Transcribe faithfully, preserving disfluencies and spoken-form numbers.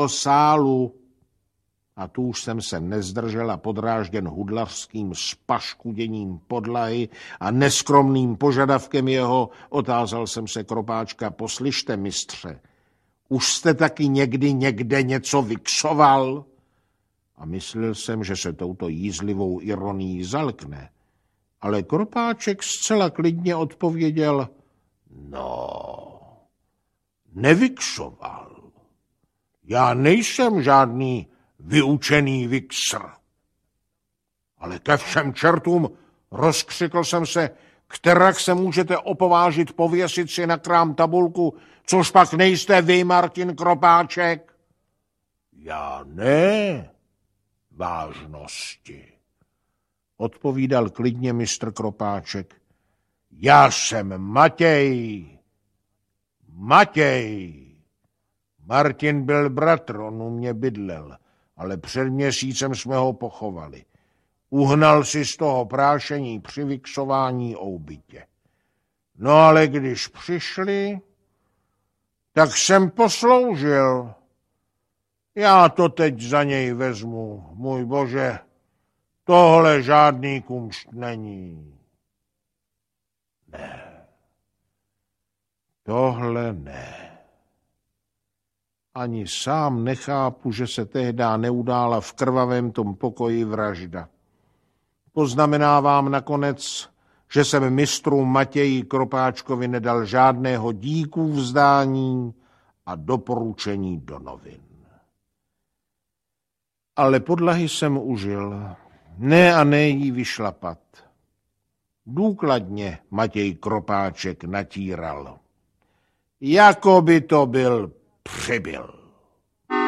do sálu. A tu už jsem se nezdržel a podrážděn hudlařským spaškuděním podlahy a neskromným požadavkem jeho, otázal jsem se Kropáčka: poslyšte, mistře, už jste taky někdy někde něco vyksoval? A myslel jsem, že se touto jízlivou ironií zalkne. Ale Kropáček zcela klidně odpověděl: no, nevyksoval. Já nejsem žádný vyučený viksr. Ale ke všem čertům, rozkřikl jsem se, kterak se můžete opovážit pověsit si na krám tabulku, což pak nejste vy, Martin Kropáček? Já ne, vážnosti, odpovídal klidně mistr Kropáček. Já jsem Matěj. Matěj. Martin byl bratr, on u mě bydlel, ale před měsícem jsme ho pochovali. Uhnal si z toho prášení při vyksování oubytě. No ale když přišli, tak jsem posloužil. Já to teď za něj vezmu, můj bože, tohle žádný kumšt není. Ne, tohle ne. Ani sám nechápu, že se tehdá neudála v krvavém tom pokoji vražda. Poznamenávám nakonec, že jsem mistru Matěji Kropáčkovi nedal žádného díku vzdání a doporučení do novin. Ale podlahy jsem užil, ne a ne jí vyšlapat. Důkladně Matěj Kropáček natíral. Jako by to byl přibyl.